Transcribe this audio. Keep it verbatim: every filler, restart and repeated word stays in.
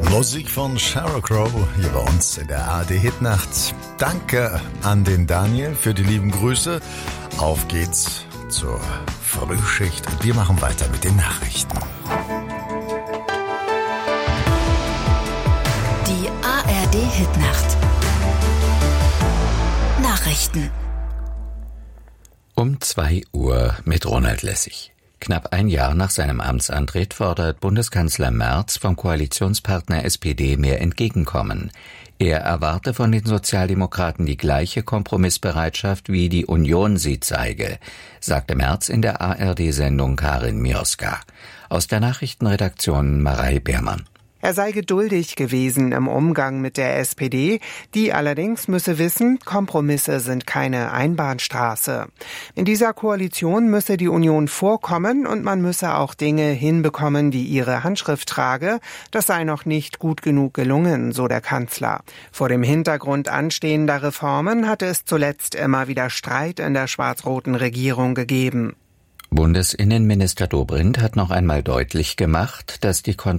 Musik von Sheryl Crow hier bei uns in der A R D-Hitnacht. Danke an den Daniel für die lieben Grüße. Auf geht's zur Frühschicht. Wir machen weiter mit den Nachrichten. Die A R D-Hitnacht. Nachrichten. Um zwei Uhr mit Ronald Lessig. Knapp ein Jahr nach seinem Amtsantritt fordert Bundeskanzler Merz vom Koalitionspartner S P D mehr Entgegenkommen. Er erwarte von den Sozialdemokraten die gleiche Kompromissbereitschaft, wie die Union sie zeige, sagte Merz in der A R D-Sendung Karin Mioska. Aus der Nachrichtenredaktion Marei Beermann. Er sei geduldig gewesen im Umgang mit der S P D, die allerdings müsse wissen, Kompromisse sind keine Einbahnstraße. In dieser Koalition müsse die Union vorkommen und man müsse auch Dinge hinbekommen, die ihre Handschrift trage. Das sei noch nicht gut genug gelungen, so der Kanzler. Vor dem Hintergrund anstehender Reformen hatte es zuletzt immer wieder Streit in der schwarz-roten Regierung gegeben. Bundesinnenminister Dobrindt hat noch einmal deutlich gemacht, dass die Kontrolle